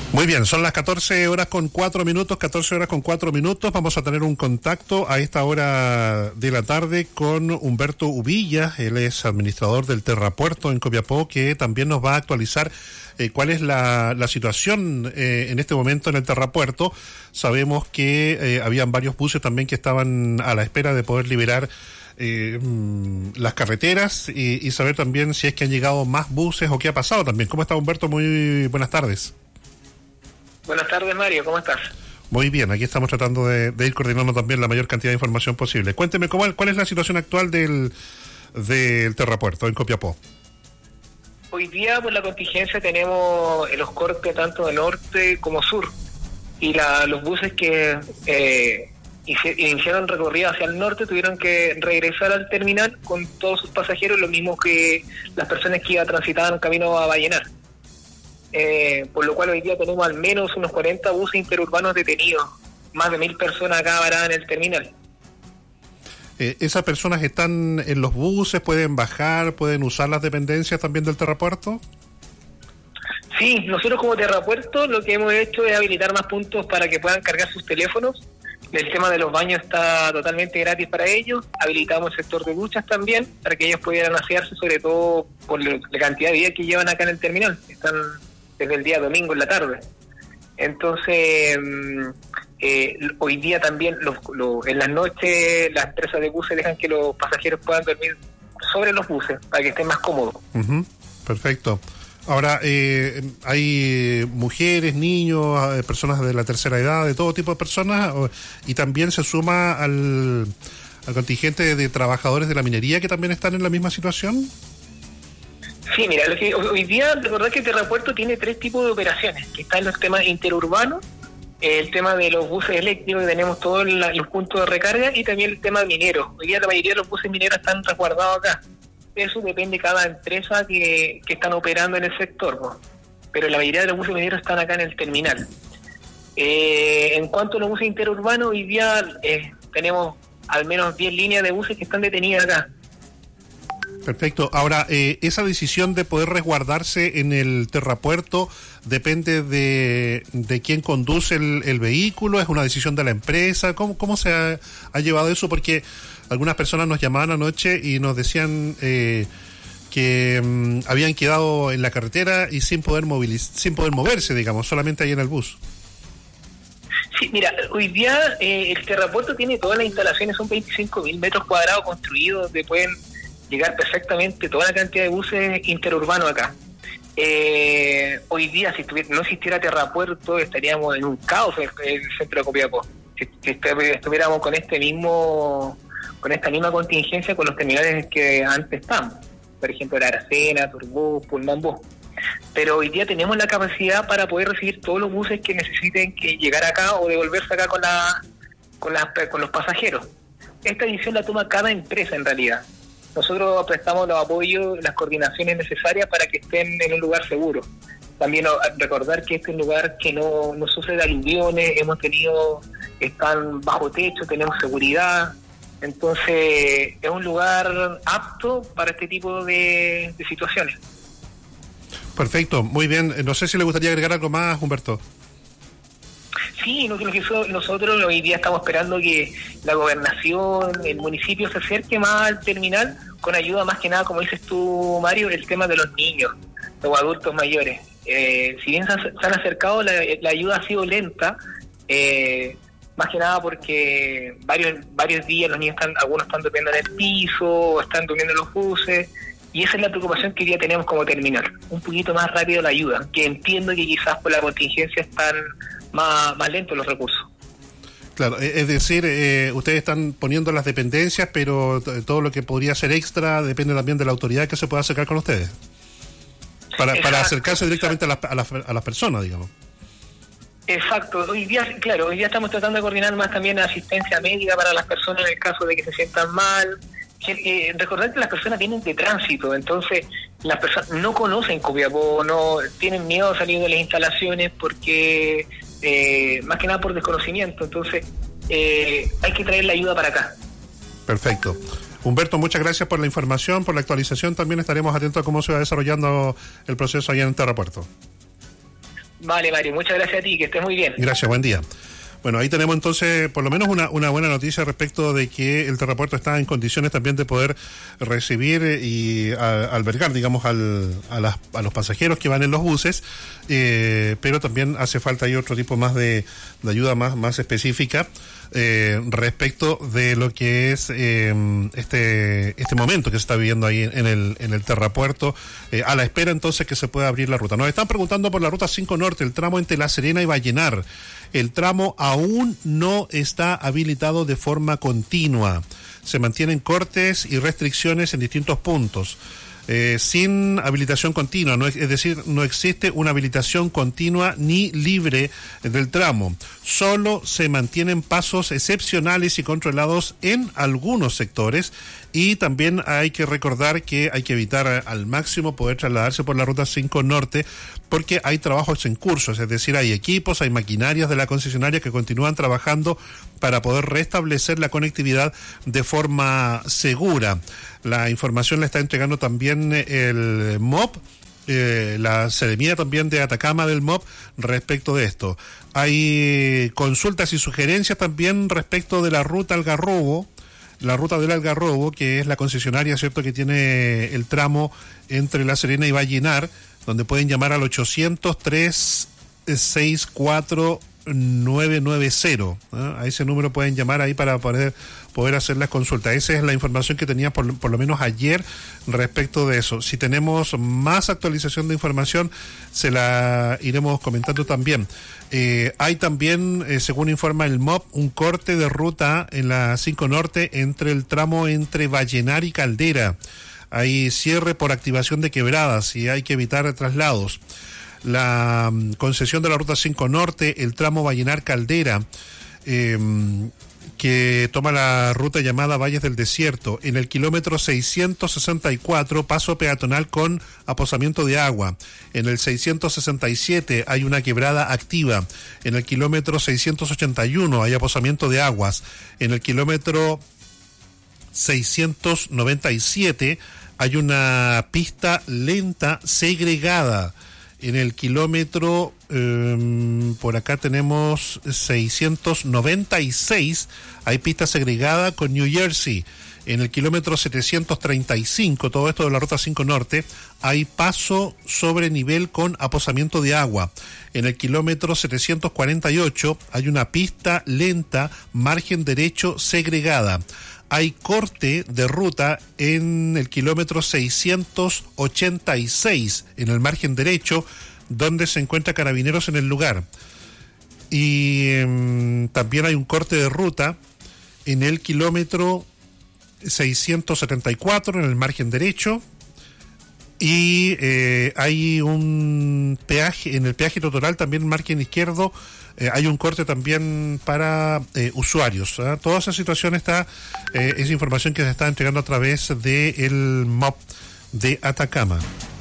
Muy bien, son las 14 horas con 4 minutos, 14 horas con 4 minutos. Vamos a tener un contacto a esta hora de la tarde con Humberto Ubilla. Él es administrador del Terrapuerto en Copiapó, que también nos va a actualizar cuál es la situación en este momento en el Terrapuerto. Sabemos que habían varios buses también que estaban a la espera de poder liberar las carreteras y saber también si es que han llegado más buses o qué ha pasado también. ¿Cómo está, Humberto? Muy buenas tardes. Buenas tardes, Mario, ¿cómo estás? Muy bien, aquí estamos tratando de ir coordinando también la mayor cantidad de información posible. Cuénteme, ¿cuál es la situación actual del Terrapuerto en Copiapó? Hoy día, por la contingencia, tenemos los cortes tanto de norte como sur. Y los buses que iniciaron recorrido hacia el norte tuvieron que regresar al terminal con todos sus pasajeros, lo mismo que las personas que transitaban camino a Vallenar. Por lo cual hoy día tenemos al menos unos 40 buses interurbanos detenidos, más de 1.000 personas acá varadas en el terminal. ¿Esas personas están en los buses, pueden bajar, pueden usar las dependencias también del Terrapuerto? Sí, nosotros como Terrapuerto lo que hemos hecho es habilitar más puntos para que puedan cargar sus teléfonos. El tema de los baños está totalmente gratis para ellos. Habilitamos el sector de duchas también para que ellos pudieran asearse, sobre todo por la cantidad de días que llevan acá en el terminal. Están desde el día domingo en la tarde. Entonces, hoy día también en las noches las empresas de buses dejan que los pasajeros puedan dormir sobre los buses para que estén más cómodos. Uh-huh. Perfecto. Ahora, hay mujeres, niños, personas de la tercera edad, de todo tipo de personas, y también se suma al contingente de trabajadores de la minería que también están en la misma situación. Sí, mira, hoy día recordad que Terrapuerto tiene 3 tipos de operaciones, que están los temas interurbanos, el tema de los buses eléctricos, que tenemos todos los puntos de recarga, y también el tema minero. Hoy día la mayoría de los buses mineros están resguardados acá. Eso depende de cada empresa que están operando en el sector, ¿no? Pero la mayoría de los buses mineros están acá en el terminal. En cuanto a los buses interurbanos, hoy día tenemos al menos 10 líneas de buses que están detenidas acá. Perfecto. Ahora, esa decisión de poder resguardarse en el Terrapuerto depende de quién conduce el vehículo, es una decisión de la empresa. ¿Cómo se ha llevado eso? Porque algunas personas nos llamaban anoche y nos decían que habían quedado en la carretera y sin poder moverse, digamos, solamente ahí en el bus. Sí, mira, hoy día el Terrapuerto tiene todas las instalaciones, son 25.000 metros cuadrados construidos, donde pueden llegar perfectamente toda la cantidad de buses interurbanos acá. Hoy día, si no existiera Terrapuerto, estaríamos en un caos en el centro de Copiapó. Si estuviéramos con esta misma contingencia con los terminales que antes estamos, por ejemplo, la Aracena, Turbus, Pullman-Bus. Pero hoy día tenemos la capacidad para poder recibir todos los buses que necesiten que llegar acá o devolverse acá con los pasajeros. Esta decisión la toma cada empresa en realidad. Nosotros prestamos los apoyos, las coordinaciones necesarias para que estén en un lugar seguro. También recordar que este es un lugar que no sufre de aluviones, están bajo techo, tenemos seguridad. Entonces es un lugar apto para este tipo de situaciones. Perfecto, muy bien. No sé si le gustaría agregar algo más, Humberto. Sí, nosotros hoy día estamos esperando que la gobernación, el municipio se acerque más al terminal con ayuda más que nada, como dices tú, Mario, el tema de los niños, los adultos mayores. Si bien se han acercado, la ayuda ha sido lenta, más que nada porque varios días los niños algunos están durmiendo en el piso, o están durmiendo en los buses, y esa es la preocupación que hoy día tenemos como terminal, un poquito más rápido la ayuda, que entiendo que quizás por la contingencia están más lentos los recursos. Claro, es decir, ustedes están poniendo las dependencias, pero todo lo que podría ser extra depende también de la autoridad que se pueda acercar con ustedes. Para acercarse directamente a las personas, digamos. Exacto. Hoy día estamos tratando de coordinar más también asistencia médica para las personas en el caso de que se sientan mal. Recordar que las personas vienen de tránsito, entonces las personas no conocen Copiapó, no tienen miedo a salir de las instalaciones porque más que nada por desconocimiento, entonces hay que traer la ayuda para acá. Perfecto. Humberto, muchas gracias por la información, por la actualización. También estaremos atentos a cómo se va desarrollando el proceso allá en Terrapuerto. Vale, Mario, muchas gracias a ti, que estés muy bien. Gracias, buen día. Bueno, ahí tenemos entonces por lo menos una buena noticia respecto de que el Terrapuerto está en condiciones también de poder recibir y albergar, digamos, a los pasajeros que van en los buses, pero también hace falta ahí otro tipo más de ayuda más específica respecto de lo que es este momento que se está viviendo ahí en el Terrapuerto, a la espera entonces que se pueda abrir la ruta. Nos están preguntando por la ruta 5 Norte, el tramo entre La Serena y Vallenar. El tramo aún no está habilitado de forma continua. Se mantienen cortes y restricciones en distintos puntos. Sin habilitación continua, es decir, no existe una habilitación continua ni libre del tramo. Solo se mantienen pasos excepcionales y controlados en algunos sectores, y también hay que recordar que hay que evitar al máximo poder trasladarse por la ruta 5 Norte, porque hay trabajos en curso, es decir, hay equipos, hay maquinarias de la concesionaria que continúan trabajando para poder restablecer la conectividad de forma segura. La información la está entregando también el MOP, la Seremía también de Atacama del MOP respecto de esto. Hay consultas y sugerencias también respecto de la ruta Algarrobo, la ruta del Algarrobo, que es la concesionaria, ¿cierto?, que tiene el tramo entre La Serena y Vallenar, donde pueden llamar al 800-364-990. A ese número pueden llamar ahí para poder hacer las consultas. Esa es la información que tenía por lo menos ayer respecto de eso. Si tenemos más actualización de información, se la iremos comentando también. Hay también, según informa el MOP, un corte de ruta en la 5 Norte entre el tramo entre Vallenar y Caldera. Hay cierre por activación de quebradas y hay que evitar traslados. La concesión de la ruta 5 Norte, el tramo Vallenar-Caldera, que toma la ruta llamada Valles del Desierto, en el kilómetro 664, paso peatonal con aposamiento de agua. En el 667 hay una quebrada activa. En el kilómetro 681 hay aposamiento de aguas. En el kilómetro 697 hay una pista lenta segregada. En el kilómetro, por acá tenemos 696, hay pista segregada con New Jersey. En el kilómetro 735, todo esto de la ruta 5 Norte, hay paso sobre nivel con aposamiento de agua. En el kilómetro 748 hay una pista lenta, margen derecho segregada. Hay corte de ruta en el kilómetro 686, en el margen derecho, donde se encuentra Carabineros en el lugar. Y también hay un corte de ruta en el kilómetro 674, en el margen derecho. Y hay un peaje, en el peaje total también margen izquierdo, hay un corte también para usuarios. Toda esa situación es información que se está entregando a través del MOP de Atacama.